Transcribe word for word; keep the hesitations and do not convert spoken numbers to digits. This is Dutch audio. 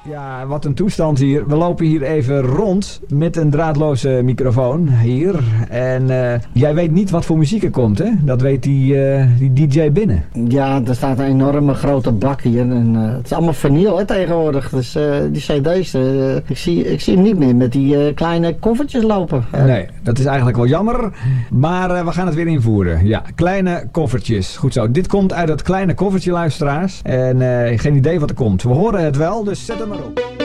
Ja, wat een toestand hier. We lopen hier even rond met een draadloze microfoon hier. En uh, jij weet niet wat voor muziek er komt, hè? Dat weet die, uh, die D J binnen. Ja, er staat een enorme grote bak hier. En, uh, het is allemaal vinyl hè, tegenwoordig. Dus uh, die cd's, uh, ik, zie, ik zie hem niet meer met die uh, kleine koffertjes lopen. Uh, nee, dat is eigenlijk wel jammer. Maar uh, we gaan het weer invoeren. Ja, kleine koffertjes. Goed zo. Dit komt uit dat kleine koffertje, luisteraars. En uh, geen idee wat er komt. We horen het wel, dus zet hem maar op.